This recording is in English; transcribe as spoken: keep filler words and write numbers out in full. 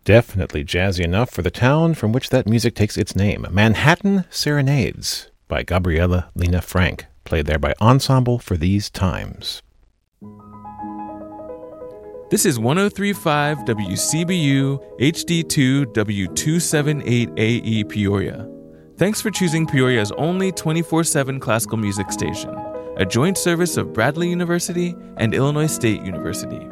Definitely jazzy enough for the town from which that music takes its name. Manhattan Serenades by Gabriela Lena Frank, played there by Ensemble for These Times. This is one oh three point five W C B U H D two W two seventy-eight A E Peoria. Thanks for choosing Peoria's only twenty-four seven classical music station, a joint service of Bradley University and Illinois State University.